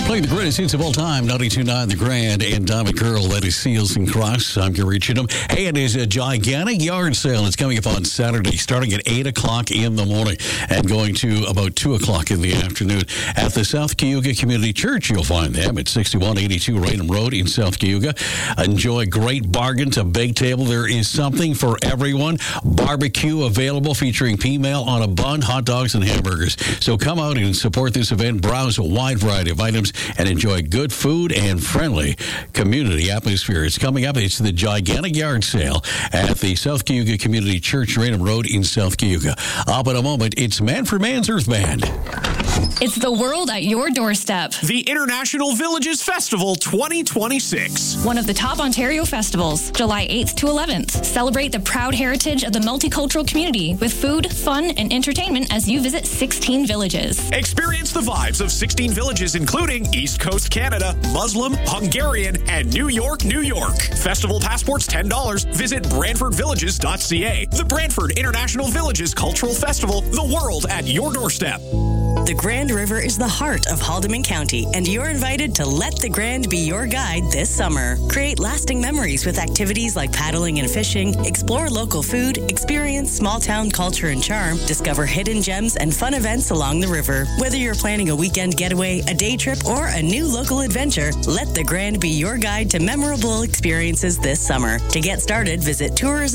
Playing the greatest hits of all time, 92.9 The Grand and Diamond Girl, that is Seals and Cross. I'm Gary Chittum. Hey, it is a gigantic yard sale. It's coming up on Saturday, starting at 8 o'clock in the morning and going to about 2 o'clock in the afternoon. At the South Cayuga Community Church, you'll find them at 6182 Raynham Road in South Cayuga. Enjoy great bargains, a big table. There is something for everyone. Barbecue available featuring P-mail on a bun, hot dogs, and hamburgers. So come out and support this event. Browse a wide variety of items and enjoy good food and friendly community atmosphere. It's coming up. It's the gigantic yard sale at the South Cayuga Community Church, Raynham Road in South Cayuga. Up in a moment, it's Man for Man's Earth Band. It's the world at your doorstep. The International Villages Festival 2026. One of the top Ontario festivals, July 8th to 11th. Celebrate the proud heritage of the multicultural community with food, fun, and entertainment as you visit 16 villages. Experience the vibes of 16 villages, including East Coast Canada, Muslim, Hungarian, and New York, New York. Festival passports $10. Visit BrantfordVillages.ca. The Brantford International Villages Cultural Festival, the world at your doorstep. The Grand River is the heart of Haldimand County, and you're invited to let the Grand be your guide this summer. Create lasting memories with activities like paddling and fishing, explore local food, experience small-town culture and charm, discover hidden gems and fun events along the river. Whether you're planning a weekend getaway, a day trip, or a new local adventure, let the Grand be your guide to memorable experiences this summer. To get started, visit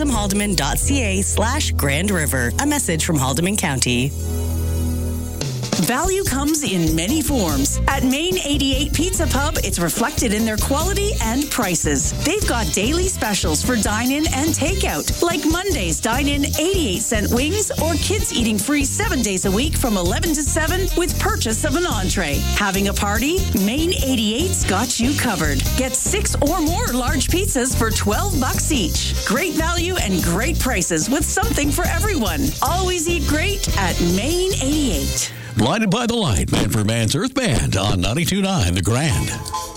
tourismhaldimand.ca/Grand River. A message from Haldimand County. Value comes in many forms. At Main 88 Pizza Pub, it's reflected in their quality and prices. They've got daily specials for dine-in and takeout, like Monday's dine-in 88-cent wings or kids eating free 7 days a week from 11 to 7 with purchase of an entree. Having a party? Main 88's got you covered. Get 6 or more large pizzas for $12 each. Great value and great prices with something for everyone. Always eat great at Main 88. Blinded by the Light, Man for Man's Earth Band on 92.9 The Grand.